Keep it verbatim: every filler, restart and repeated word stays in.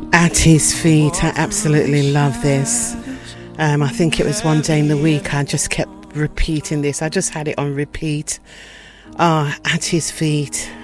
At His Feet. I absolutely love this. Um, I think it was one day in the week I just kept repeating this. I just had it on repeat. Ah, At His Feet.